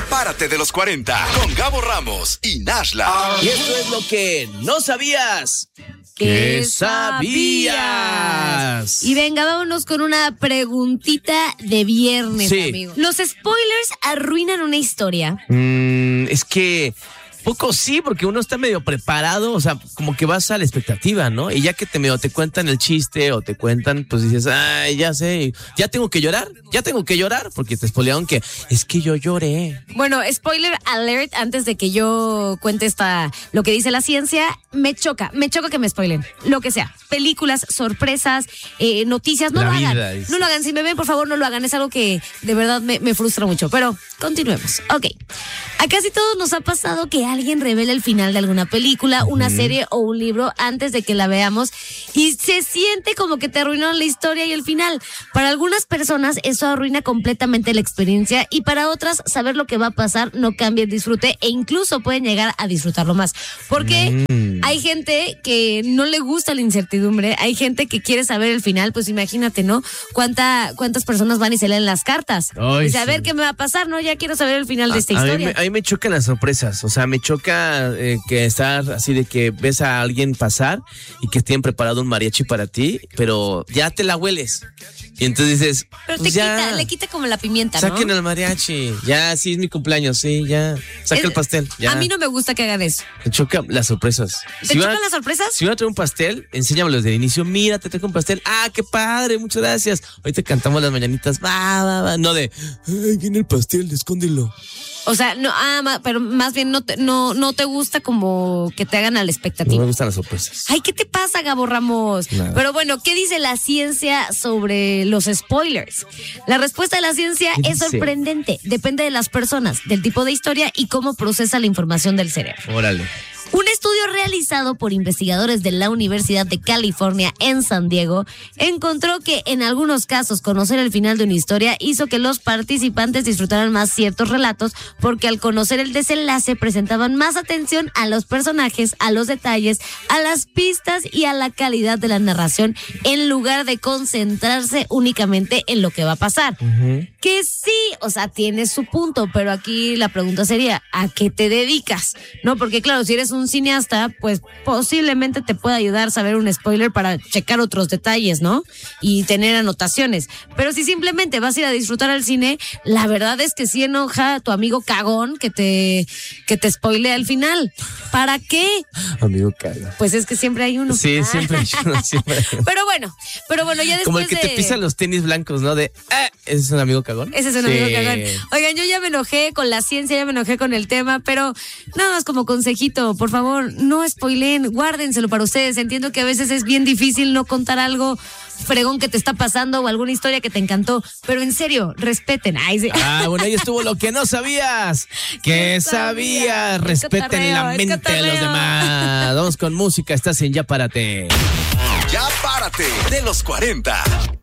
Párate de los 40 con Gabo Ramos y Nashla. Y esto es lo que no sabías. ¿Qué sabías? Y venga, vámonos con una preguntita de viernes, amigo. ¿Los spoilers arruinan una historia? Es que poco sí, porque uno está medio preparado, o sea, como que vas a la expectativa, ¿no? Y ya que te cuentan el chiste o te cuentan, pues dices, ay, ya sé, ya tengo que llorar, porque te spoilearon que es que yo lloré. Bueno, spoiler alert, antes de que yo cuente lo que dice la ciencia, me choca que me spoilen, lo que sea, películas, sorpresas, noticias, no lo hagan, si me ven, por favor, no lo hagan, es algo que de verdad me frustra mucho, pero continuemos. Ok, a casi todos nos ha pasado que alguien revela el final de alguna película, una serie o un libro antes de que la veamos y se siente como que te arruinaron la historia y el final. Para algunas personas eso arruina completamente la experiencia y para otras saber lo que va a pasar no cambia el disfrute e incluso pueden llegar a disfrutarlo más. Porque hay gente que no le gusta la incertidumbre, hay gente que quiere saber el final, pues imagínate, ¿no? ¿Cuántas personas van y se leen las cartas? Y saber qué me va a pasar, ¿no? Ya quiero saber el final de esta historia. A mí me chocan las sorpresas, o sea, me choca que estar así de que ves a alguien pasar y que tienen preparado un mariachi para ti, pero ya te la hueles. Y entonces dices, pero pues le quita como la pimienta, ¿no? Saquen el mariachi, ya, sí es mi cumpleaños, sí, ya, saca el pastel, ya. A mí no me gusta que hagan eso. Me chocan las sorpresas. ¿Te chocan las sorpresas? Si van a traer un pastel, enséñamelo desde el inicio, mira, te traigo un pastel, qué padre, muchas gracias. Ahorita cantamos las mañanitas, va, no de, ay, viene el pastel, escóndelo. O sea, no, pero más bien no te gusta como que te hagan a la expectativa. No me gustan las sorpresas. Ay, ¿qué te pasa, Gabo Ramos? Nada. Pero bueno, ¿qué dice la ciencia sobre los spoilers? La respuesta de la ciencia es sorprendente. Depende de las personas, del tipo de historia y cómo procesa la información del cerebro. Órale. Un estudio realizado por investigadores de la Universidad de California en San Diego encontró que en algunos casos conocer el final de una historia hizo que los participantes disfrutaran más ciertos relatos porque al conocer el desenlace presentaban más atención a los personajes, a los detalles, a las pistas y a la calidad de la narración en lugar de concentrarse únicamente en lo que va a pasar. Que sí, o sea, tiene su punto, pero aquí la pregunta sería, ¿a qué te dedicas? No, porque claro, si eres un cineasta, pues posiblemente te pueda ayudar a saber un spoiler para checar otros detalles, ¿no? Y tener anotaciones. Pero si simplemente vas a ir a disfrutar al cine, la verdad es que sí enoja a tu amigo cagón que te spoilea al final. ¿Para qué? Amigo cagón. Pues es que siempre hay uno. Sí, siempre hay uno. Pero bueno, ya después como el que te pisa los tenis blancos, ¿no? ¿Ese es un amigo cagón? Ese es un amigo cagón. Oigan, yo ya me enojé con la ciencia, ya me enojé con el tema, pero nada más como consejito, por favor, no spoileen, guárdenselo para ustedes. Entiendo que a veces es bien difícil no contar algo fregón que te está pasando o alguna historia que te encantó, pero en serio, respeten. Ay, sí. Bueno, ahí estuvo lo que no sabías. ¿Qué sabías? Respeten la mente de los demás. Vamos con música, estás en Ya Párate. Ya Párate de los 40.